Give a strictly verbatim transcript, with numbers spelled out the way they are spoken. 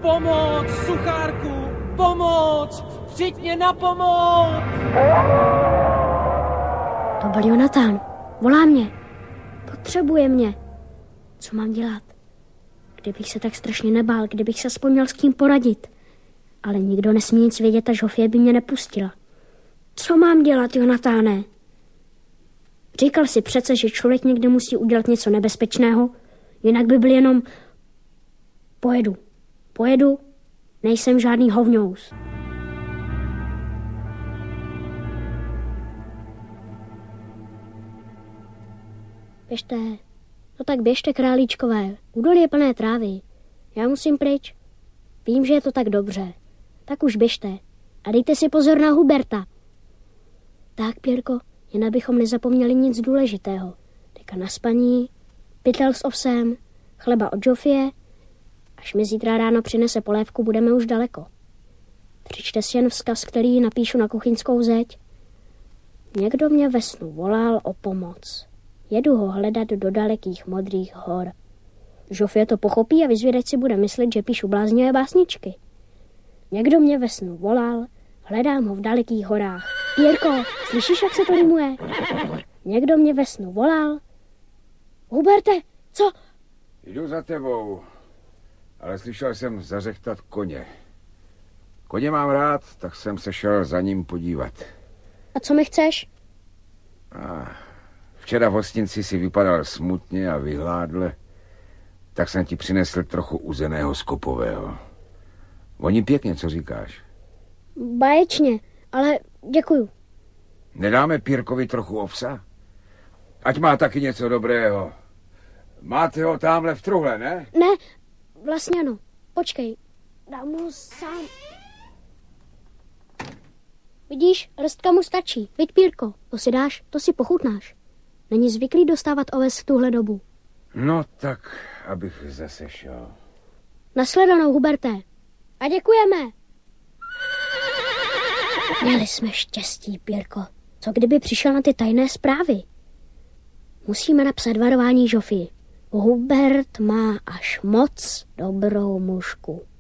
Pomoc, suchárku! Pomoc! Přijď mě na pomoc! To byl Jonatán. Volá mě. Potřebuje mě. Co mám dělat? Kdybych se tak strašně nebál, kdybych se aspoň měl s kým poradit. Ale nikdo nesmí nic vědět a Žofie by mě nepustila. Co mám dělat, Jonatáne? Říkal si přece, že člověk někdy musí udělat něco nebezpečného, jinak by byl jenom... Pojedu. Pojedu. Nejsem žádný hovňous. Běžte. No tak běžte, králíčkové. Údolí je plné trávy. Já musím pryč. Vím, že je to tak dobře. Tak už běžte. A dejte si pozor na Huberta. Tak, Pěrko, jen abychom nezapomněli nic důležitého. Deka na spaní, pytel s ovsem, chleba od Žofie. Až mi zítra ráno přinese polévku, budeme už daleko. Přečte si jen vzkaz, který napíšu na kuchyňskou zeď. Někdo mě ve snu volal o pomoc. Jedu ho hledat do dalekých modrých hor. Žofie to pochopí a vyzvědač si bude myslet, že píšu bláznivé básničky. Někdo mě ve snu volal, hledám ho v dalekých horách. Pěrko, slyšíš, jak se to rýmuje? Někdo mě ve snu volal. Huberte, co? Jdu za tebou, ale slyšel jsem zařechtat koně. Koně mám rád, tak jsem se šel za ním podívat. A co mi chceš? A včera v hostinci si vypadal smutně a vyhládle, tak jsem ti přinesl trochu uzeného skopového. Voní pěkně, co říkáš? Báječně, ale děkuju. Nedáme Pírkovi trochu ovsa? Ať má taky něco dobrého. Máte ho támhle v truhle, ne? Ne, vlastně ano. Počkej, dám mu sám. Vidíš, rstka mu stačí. Viď, Pírko, to si dáš, to si pochutnáš. Není zvyklý dostávat oves v tuhle dobu. No tak, abych zase šel. Nasledanou, Huberte. A děkujeme. Měli jsme štěstí, Pěrko. Co kdyby přišel na ty tajné zprávy? Musíme napsat varování Žofii. Hubert má až moc dobrou mužku.